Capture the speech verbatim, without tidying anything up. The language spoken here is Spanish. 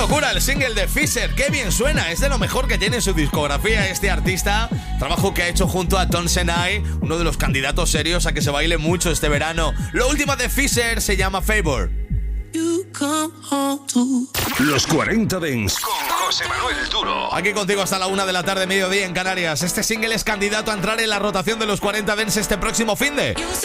locura el single de Fisher! ¡Qué bien suena! Es de lo mejor que tiene en su discografía este artista. Trabajo que ha hecho junto a Tom Senai, uno de los candidatos serios a que se baile mucho este verano. Lo último de Fisher se llama Favor. Los cuarenta Dance con José Manuel Duro. Aquí contigo hasta la una de la tarde, mediodía en Canarias. Este single es candidato a entrar en la rotación de los cuarenta Dance este próximo finde.